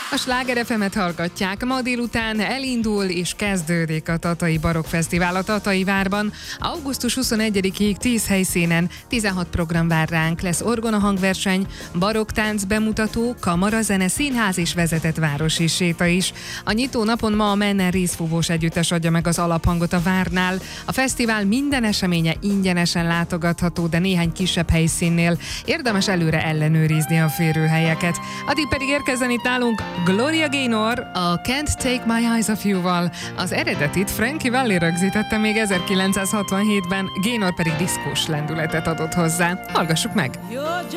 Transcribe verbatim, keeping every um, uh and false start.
A Sláger ef emet hallgatják. Ma délután elindul és kezdődik a Tatai Barokk Fesztivál a Tatai várban. augusztus huszonegyedikéig tíz helyszínen tizenhat program vár ránk. Lesz orgona hangverseny, barokk tánc bemutató, kamarazene, színház és vezetett városi séta is. A nyitó napon ma a Menner Rézfúvós Együttes adja meg az alaphangot a várnál. A fesztivál minden eseménye ingyenesen látogatható, de néhány kisebb helyszínnél érdemes előre ellenőrizni a férőhelyeket. Addig pedig érkezzen itt nálunk Gloria Gaynor a Can't Take My Eyes Off You-val. Az eredetit Frankie Valli rögzítette még ezerkilencszázhatvanhétben, Gaynor pedig diszkós lendületet adott hozzá. Hallgassuk meg!